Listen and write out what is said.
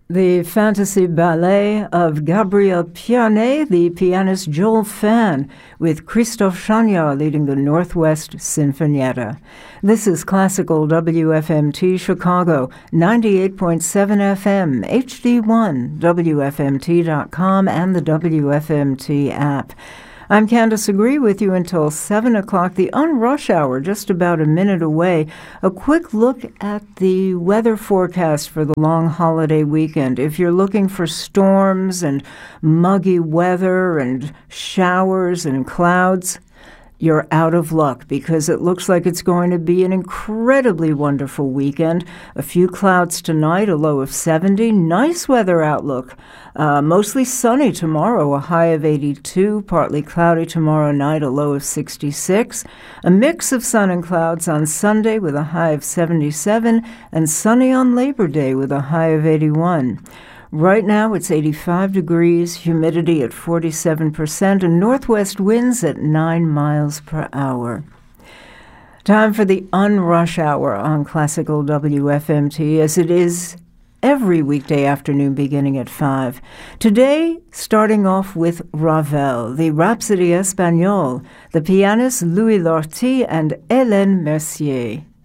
The fantasy ballet of Gabriel Pianet, the pianist Joel Fan, with Christophe Chagnard leading the Northwest Sinfonietta. This is Classical WFMT Chicago, 98.7 FM, HD1, WFMT.com, and the WFMT app. I'm Candace Agree with you until 7 o'clock, the unrush hour, just about a minute away. A quick look at the weather forecast for the long holiday weekend. If you're looking for storms and muggy weather and showers and clouds, you're out of luck because it looks like it's going to be an incredibly wonderful weekend. A few clouds tonight, a low of 70. Nice weather outlook. Mostly sunny tomorrow, a high of 82. Partly cloudy tomorrow night, a low of 66. A mix of sun and clouds on Sunday with a high of 77. And sunny on Labor Day with a high of 81. Right now, it's 85 degrees, humidity at 47%, and northwest winds at 9 miles per hour. Time for the unrush hour on Classical WFMT, as it is every weekday afternoon beginning at 5. Today, starting off with Ravel, the Rhapsody Espagnole, the pianists Louis Lortie and Hélène Mercier.